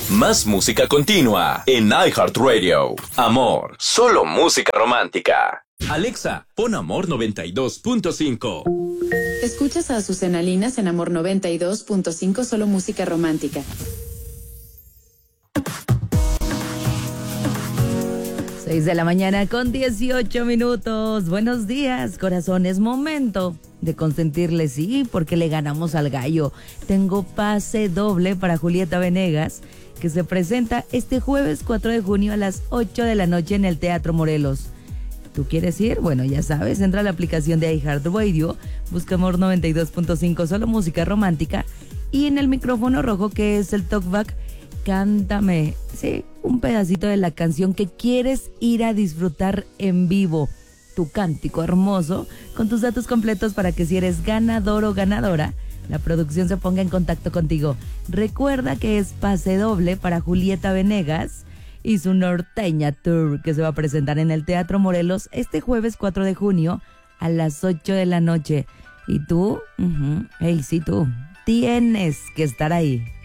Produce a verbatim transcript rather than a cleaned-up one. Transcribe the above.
Más música continua en iHeartRadio. Amor, solo música romántica. Alexa, pon Amor noventa y dos punto cinco. Escuchas a Azucena Linas en Amor noventa y dos punto cinco, solo música romántica. seis de la mañana con dieciocho minutos. Buenos días, corazón. Es momento de consentirle, sí, porque le ganamos al gallo. Tengo pase doble para Julieta Venegas, que se presenta este jueves cuatro de junio a las ocho de la noche en el Teatro Morelos. ¿Tú quieres ir? Bueno, ya sabes, entra a la aplicación de iHeartRadio, busca Amor noventa y dos punto cinco, solo música romántica, y en el micrófono rojo, que es el talkback, cántame, sí, un pedacito de la canción que quieres ir a disfrutar en vivo. Tu cántico hermoso, con tus datos completos para que si eres ganador o ganadora, la producción se ponga en contacto contigo. Recuerda que es pase doble para Julieta Venegas y su Norteña Tour, que se va a presentar en el Teatro Morelos este jueves cuatro de junio a las ocho de la noche. Y tú, uh-huh, hey, sí tú, tienes que estar ahí.